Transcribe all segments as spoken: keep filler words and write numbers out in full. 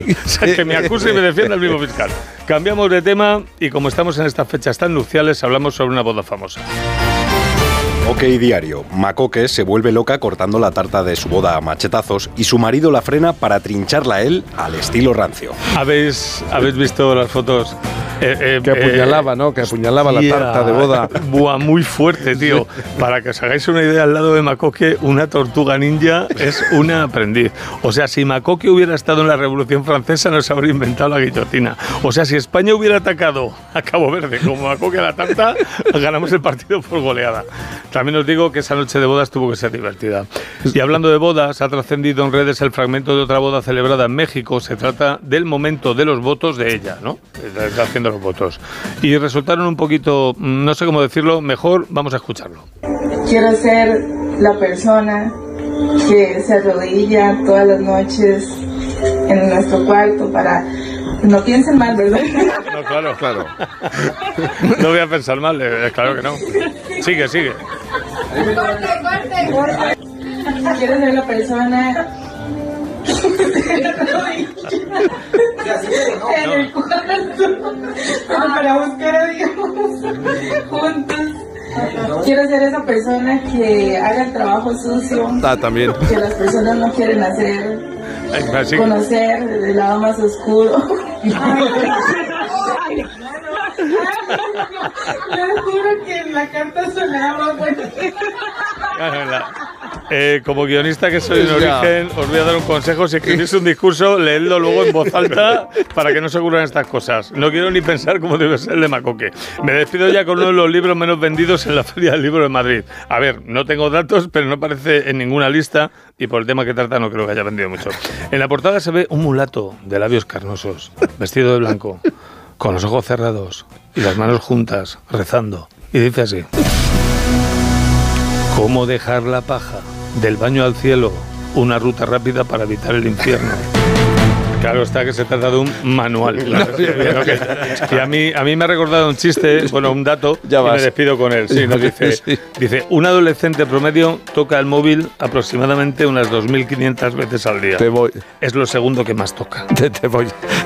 O sea, que me acuse y me defienda el mismo fiscal. Cambiamos de tema y como estamos en estas fechas tan nupciales, hablamos sobre una boda famosa. OK Diario. Macoque se vuelve loca cortando la tarta de su boda a machetazos y su marido la frena para trincharla a él al estilo rancio. ¿Habéis, ¿habéis visto las fotos? Eh, eh, que apuñalaba, eh, ¿no? Que apuñalaba yeah, la tarta de boda. Buah, muy fuerte, tío. Para que os hagáis una idea, al lado de Macoque, una tortuga ninja es una aprendiz. O sea, si Macoque hubiera estado en la Revolución Francesa, no se habría inventado la guillotina. O sea, si España hubiera atacado a Cabo Verde como Macoque a la tarta, ganamos el partido por goleada. También os digo que esa noche de bodas tuvo que ser divertida. Y hablando de bodas, ha trascendido en redes el fragmento de otra boda celebrada en México. Se trata del momento de los votos de ella, ¿no? Está haciendo los votos. Y resultaron un poquito, no sé cómo decirlo, mejor vamos a escucharlo. Quiero ser la persona que se arrodilla todas las noches en nuestro cuarto para... No piensen mal, ¿verdad? No, claro, claro. No voy a pensar mal, eh, claro que no. Sigue, sigue. Corte, corte, corte. Quiero ser la persona que se arrodilla en el cuarto para buscar a Dios juntos. Quiero ser esa persona que haga el trabajo sucio. Ah, también. Que las personas no quieren hacer. Ay, conocer el lado más oscuro. Les juro que en la carta sonaba bueno. Eh, como guionista que soy en origen, os voy a dar un consejo. Si escribís un discurso, leedlo luego en voz alta para que no se ocurran estas cosas. No quiero ni pensar cómo debe ser el de Macoque. Me despido ya con uno de los libros menos vendidos en la Feria del Libro de Madrid. A ver, no tengo datos, pero no aparece en ninguna lista y por el tema que trata no creo que haya vendido mucho. En la portada se ve un mulato de labios carnosos, vestido de blanco, con los ojos cerrados y las manos juntas, rezando. Y dice así: ¿cómo dejar la paja? Del baño al cielo, una ruta rápida para evitar el infierno. Claro está que se trata de un manual. Claro, sí, okay. Y a mí, a mí me ha recordado un chiste, bueno, un dato, ya y me despido con él. Sí, nos dice, sí. dice, un adolescente promedio toca el móvil aproximadamente unas dos mil quinientas veces al día. Te voy. Es lo segundo que más toca. Te, te voy.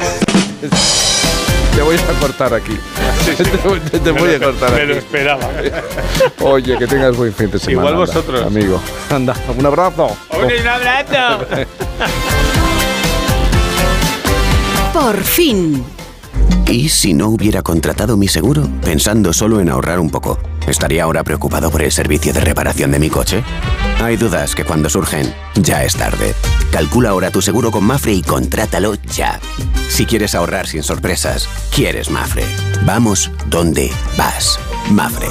Te voy a cortar aquí. Sí, sí. Te, te voy a cortar me aquí. Me lo esperaba. Oye, que tengas buen fin de semana. Igual vosotros. Anda, amigo. Anda, un abrazo. Oye, un abrazo. Por fin. ¿Y si no hubiera contratado mi seguro? Pensando solo en ahorrar un poco, ¿estaría ahora preocupado por el servicio de reparación de mi coche? Hay dudas que cuando surgen, ya es tarde. Calcula ahora tu seguro con Mafre y contrátalo ya. Si quieres ahorrar sin sorpresas, quieres Mafre. Vamos donde vas. Mafre.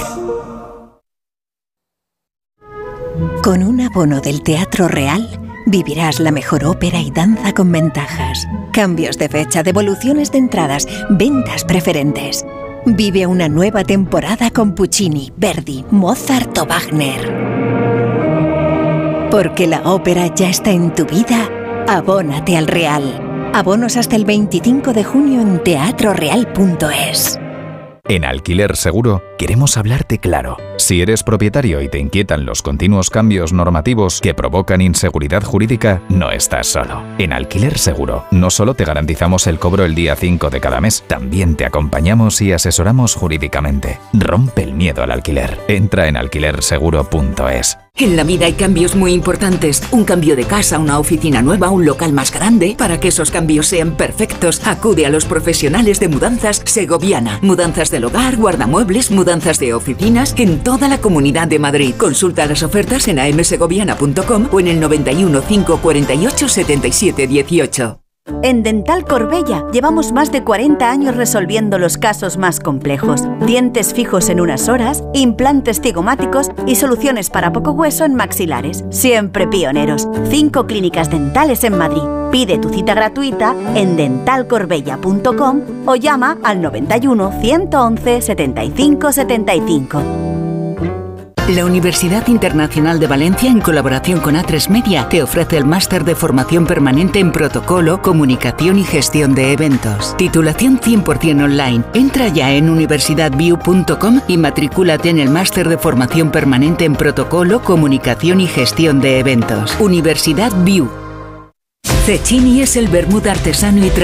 Con un abono del Teatro Real, vivirás la mejor ópera y danza con ventajas. Cambios de fecha, devoluciones de entradas, ventas preferentes. Vive una nueva temporada con Puccini, Verdi, Mozart o Wagner. Porque la ópera ya está en tu vida, abónate al Real. Abonos hasta el veinticinco de junio en teatro real punto es. En Alquiler Seguro queremos hablarte claro. Si eres propietario y te inquietan los continuos cambios normativos que provocan inseguridad jurídica, no estás solo. En Alquiler Seguro no solo te garantizamos el cobro el día cinco de cada mes, también te acompañamos y asesoramos jurídicamente. Rompe el miedo al alquiler. Entra en alquiler seguro punto es. En la vida hay cambios muy importantes. Un cambio de casa, una oficina nueva, un local más grande. Para que esos cambios sean perfectos, acude a los profesionales de Mudanzas Segoviana. Mudanzas del hogar, guardamuebles, mudanzas de oficinas en toda la Comunidad de Madrid. Consulta las ofertas en a m segoviana punto com o en el noventa y uno, cinco cuarenta y ocho, setenta y siete dieciocho. En Dental Corbella llevamos más de cuarenta años resolviendo los casos más complejos. Dientes fijos en unas horas, implantes cigomáticos y soluciones para poco hueso en maxilares. Siempre pioneros. Cinco clínicas dentales en Madrid. Pide tu cita gratuita en dental corbella punto com o llama al noventa y uno, ciento once, setenta y cinco setenta y cinco. La Universidad Internacional de Valencia, en colaboración con A tres Media, te ofrece el máster de formación permanente en protocolo, comunicación y gestión de eventos. Titulación cien por ciento online. Entra ya en universidad view punto com y matricúlate en el máster de formación permanente en protocolo, comunicación y gestión de eventos. Universidad View. Cecchini es el vermut artesano y